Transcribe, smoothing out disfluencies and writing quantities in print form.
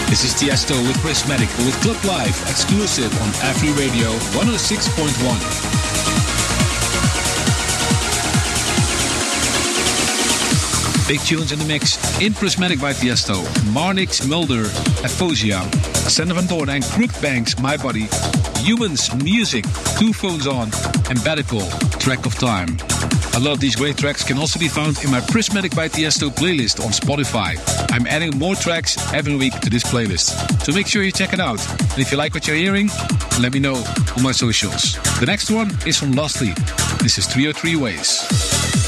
This is Tiesto with Prismatic with Club Live, exclusive on Afri Radio 106.1. Big tunes in the mix in Prismatic by Tiesto. Marnix, Mulder, Aphosia, Sander Van Doorn and Crookbanks, My Body, Humans, Music, Two Phones On, and Badical, Track of Time. A lot of these great tracks can also be found in my Prismatic by Tiesto playlist on Spotify. I'm adding more tracks every week to this playlist, so make sure you check it out. And if you like what you're hearing, let me know on my socials. The next one is from Lastly. This is 303 Ways.